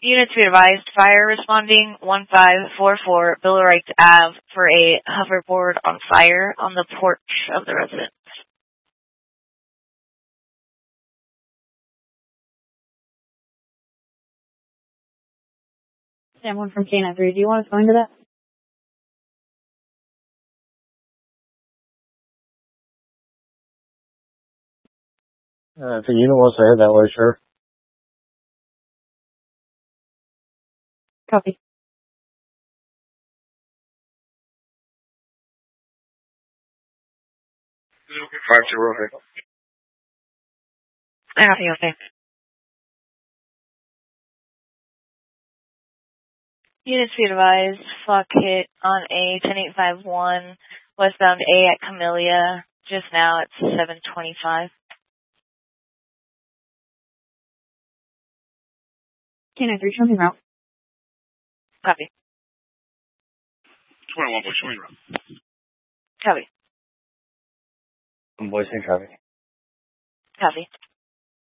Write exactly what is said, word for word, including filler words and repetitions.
Units be advised, fire responding one five four four Billerites Avenue for a hoverboard on fire on the porch of the residence. Someone from K nine three, do you want us going to that? Uh, if the unit wants to head that way, sure. Copy. Five two, okay. I don't think okay. Units be advised, fuck hit on a ten eight five one westbound A at Camellia. Just now it's seven twenty-five. K nine three, show me route. Copy. twenty-one, boy, show me around. Copy. Voicing traffic. Copy.